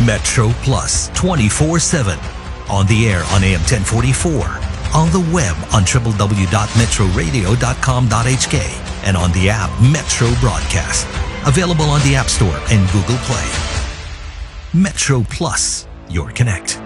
Metro Plus 24/7. On the air on AM 1044. On the web on www.metroradio.com.hk. And on the app Metro Broadcast. Available on the App Store and Google Play. Metro Plus, your connect.